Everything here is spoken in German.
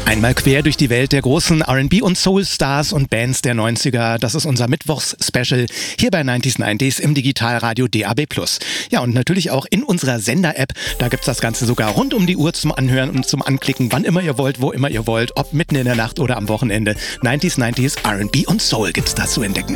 Einmal quer durch die Welt der großen R&B und Soul-Stars und Bands der 90er. Das ist unser Mittwochs-Special hier bei 90s im Digitalradio DAB+. Ja, und natürlich auch in unserer Sender-App. Da gibt's das Ganze sogar rund um die Uhr zum Anhören und zum Anklicken, wann immer ihr wollt, wo immer ihr wollt, ob mitten in der Nacht oder am Wochenende. 90s R&B und Soul gibt's da zu entdecken.